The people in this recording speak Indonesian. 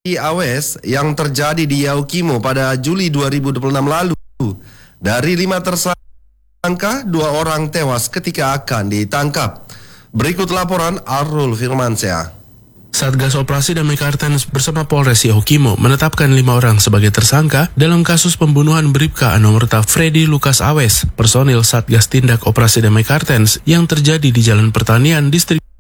Awes yang terjadi di Yaukimo pada Juli 2026 lalu. Dari 5 tersangka, 2 orang tewas ketika akan ditangkap. Berikut laporan Arul Firmansyah. Satgas Operasi Damai Kartens bersama Polres Yaukimo menetapkan 5 orang sebagai tersangka dalam kasus pembunuhan Bribka Anomerta Freddy Lukas Awes, personil Satgas Tindak Operasi Damai Kartens yang terjadi di Jalan Pertanian, Distrik